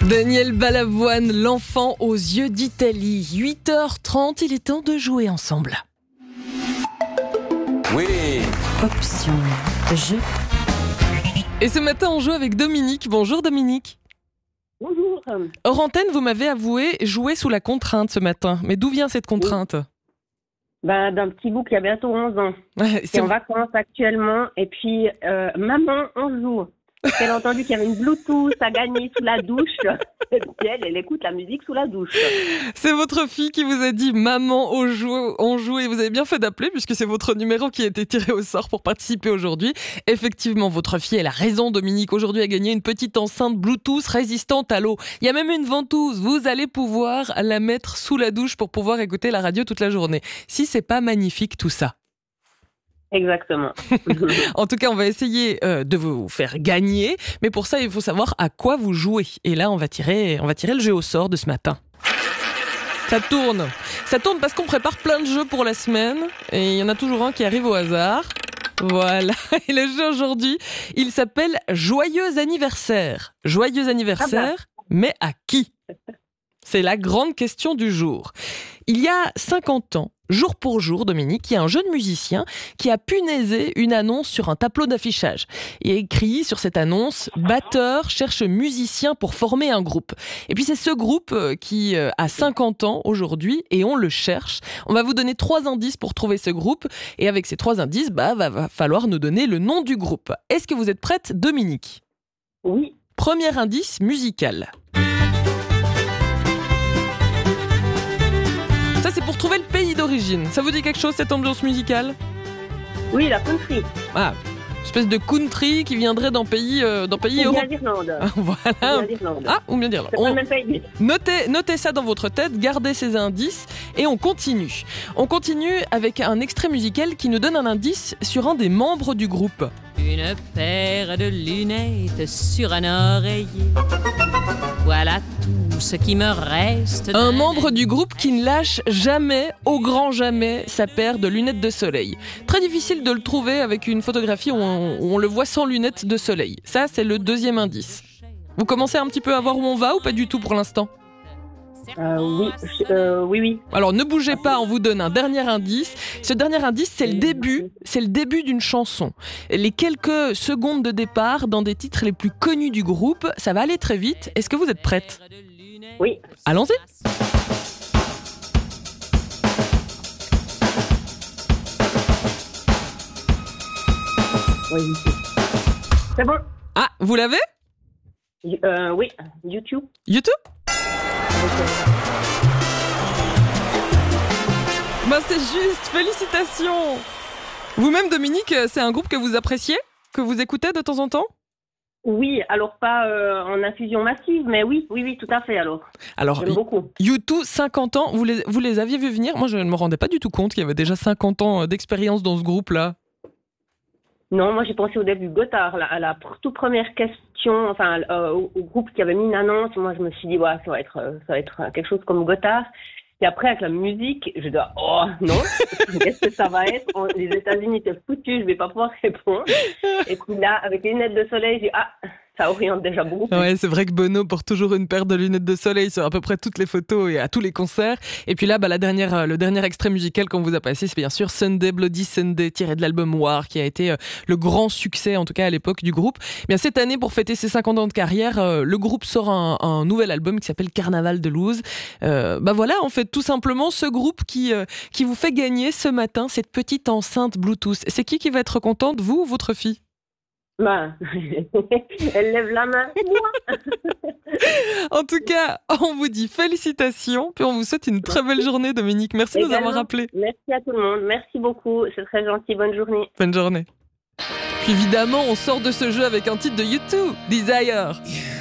Daniel Balavoine, l'enfant aux yeux d'Italie. 8h30, il est temps de jouer ensemble. Oui. Option jeu. Et ce matin, on joue avec Dominique. Bonjour Dominique. Bonjour. Hors antenne, vous m'avez avoué jouer sous la contrainte ce matin. Mais d'où vient cette contrainte ? D'un petit bout qui a bientôt 11 ans. Ouais, C'est en vacances actuellement. Et puis, maman, on joue. Elle a entendu qu'il y avait une Bluetooth à gagner sous la douche. Et puis elle écoute la musique sous la douche. C'est votre fille qui vous a dit « Maman, on joue » et vous avez bien fait d'appeler puisque c'est votre numéro qui a été tiré au sort pour participer aujourd'hui. Effectivement, votre fille, elle a raison Dominique. Aujourd'hui, elle a gagné une petite enceinte Bluetooth résistante à l'eau. Il y a même une ventouse. Vous allez pouvoir la mettre sous la douche pour pouvoir écouter la radio toute la journée. Si c'est pas magnifique tout ça. Exactement. En tout cas, on va essayer de vous faire gagner. Mais pour ça, il faut savoir à quoi vous jouez. Et là, on va tirer le jeu au sort de ce matin. Ça tourne parce qu'on prépare plein de jeux pour la semaine. Et il y en a toujours un qui arrive au hasard. Voilà. Et le jeu aujourd'hui, il s'appelle Joyeux anniversaire. Joyeux anniversaire, mais à qui ? C'est la grande question du jour. Il y a 50 ans, jour pour jour, Dominique, il y a un jeune musicien qui a punaisé une annonce sur un tableau d'affichage. Il a écrit sur cette annonce « Batteur cherche musicien pour former un groupe ». Et puis c'est ce groupe qui a 50 ans aujourd'hui et on le cherche. On va vous donner 3 indices pour trouver ce groupe. Et avec ces 3 indices, va falloir nous donner le nom du groupe. Est-ce que vous êtes prête, Dominique ? Oui. Premier indice musical. Ça, c'est pour trouver le pays d'origine. Ça vous dit quelque chose, cette ambiance musicale ? Oui, la country. Ah, espèce de country qui viendrait d'un pays Ou bien européen. d'Irlande. Voilà. Ou bien d'Irlande. Ah, ou bien d'Irlande. C'est pas le même pays. Notez ça dans votre tête, gardez ces indices et on continue. On continue avec un extrait musical qui nous donne un indice sur un des membres du groupe. Une paire de lunettes sur un oreiller. Voilà tout ce qui me reste. Un membre du groupe qui ne lâche jamais, au grand jamais, sa paire de lunettes de soleil. Très difficile de le trouver avec une photographie où on le voit sans lunettes de soleil. Ça, c'est le deuxième indice. Vous commencez un petit peu à voir où on va ou pas du tout pour l'instant ? Oui. Alors ne bougez pas, on vous donne un dernier indice. Ce dernier indice, c'est le début d'une chanson. Les quelques secondes de départ dans des titres les plus connus du groupe, ça va aller très vite. Est-ce que vous êtes prête ? Oui. Allons-y. Oui. C'est bon. Ah, vous l'avez ? Oui. YouTube. YouTube ? Ben c'est juste, félicitations. Vous-même Dominique, c'est un groupe que vous appréciez ? Que vous écoutez de temps en temps ? Oui, alors pas en infusion massive, mais oui, tout à fait alors. Alors, j'aime beaucoup. U2, 50 ans, vous les aviez vus venir ? Moi, je ne me rendais pas du tout compte qu'il y avait déjà 50 ans d'expérience dans ce groupe-là. Non, moi j'ai pensé au début Gotthard, à la toute première question, enfin au groupe qui avait mis une annonce. Moi je me suis dit, ouais, ça va être quelque chose comme Gotthard. Et après avec la musique, je dis, oh non, qu'est-ce que ça va être ? Les États-Unis étaient foutus, je vais pas pouvoir répondre. Et puis là, avec les lunettes de soleil, j'ai dit, ça oriente déjà beaucoup. Ouais, c'est vrai que Bono porte toujours une paire de lunettes de soleil sur à peu près toutes les photos et à tous les concerts. Et puis là, le dernier extrait musical qu'on vous a passé, c'est bien sûr Sunday Bloody Sunday, tiré de l'album War, qui a été le grand succès, en tout cas à l'époque du groupe. Bien, cette année, pour fêter ses 50 ans de carrière, le groupe sort un nouvel album qui s'appelle Carnaval de Luz. Voilà, en fait, tout simplement, ce groupe qui vous fait gagner ce matin cette petite enceinte Bluetooth. C'est qui va être contente, vous ou votre fille ? Elle lève la main. En tout cas, on vous dit félicitations, puis on vous souhaite une très belle journée, Dominique. Merci de nous avoir appelés. Merci à tout le monde. Merci beaucoup. C'est très gentil. Bonne journée. Bonne journée. Puis évidemment, on sort de ce jeu avec un titre de U2, Desire.